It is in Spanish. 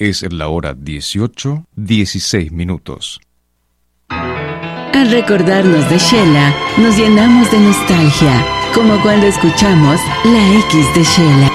Es la hora 18:16. Al recordarnos de Sheila, nos llenamos de nostalgia, como cuando escuchamos La X de Sheila.